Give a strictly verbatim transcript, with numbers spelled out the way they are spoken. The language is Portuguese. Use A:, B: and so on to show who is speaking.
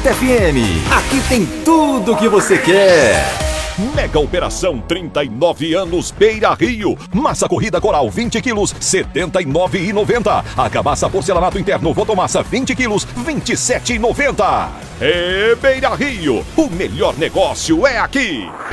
A: Atlanta F M. Aqui tem tudo o que você quer.
B: Mega Operação trinta e nove anos Beira Rio. Massa corrida coral vinte quilos, setenta e nove reais e noventa centavos. Argamassa porcelanato interno Votomassa vinte quilos, vinte e sete reais e noventa centavos. É Beira Rio. O melhor negócio é aqui.